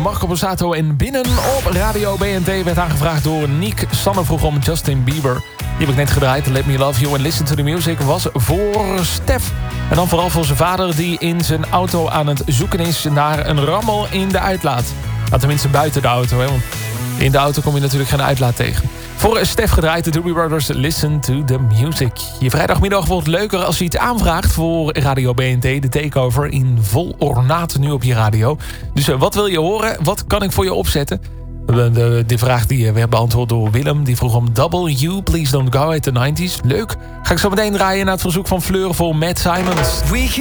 Marco Borsato en Binnen op Radio BNT werd aangevraagd door Nick. Sanne vroeg om Justin Bieber. Die heb ik net gedraaid. Let Me Love You and Listen to the Music was voor Stef. En dan vooral voor zijn vader die in zijn auto aan het zoeken is naar een rammel in de uitlaat. Nou, tenminste buiten de auto, hè, want in de auto kom je natuurlijk geen uitlaat tegen. Voor Stef gedraaid, de Doobie Brothers, Listen to the Music. Je vrijdagmiddag wordt leuker als je iets aanvraagt voor Radio BNT. De takeover in vol ornaat nu op je radio. Dus wat wil je horen? Wat kan ik voor je opzetten? De vraag die werd beantwoord door Willem. Die vroeg om W, Please Don't Go uit de 90s. Leuk. Ga ik zo meteen draaien naar het verzoek van Fleur voor Matt Simons.